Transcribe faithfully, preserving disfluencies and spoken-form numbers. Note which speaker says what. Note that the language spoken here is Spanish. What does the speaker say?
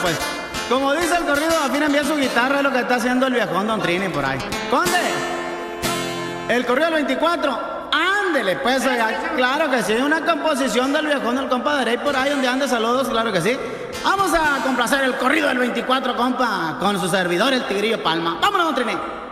Speaker 1: pues. Como dice el corrido, afina envía su guitarra, es lo que está haciendo el viejón Don Trini por ahí. Conde, el corrido del veinticuatro, ándele, pues, oiga, claro que sí, una composición del viejón del compa Derey por ahí donde ande, saludos, claro que sí. Vamos a complacer el corrido del veinticuatro, compa, con su servidor, el Tigrillo Palma. Vámonos, Don Trini.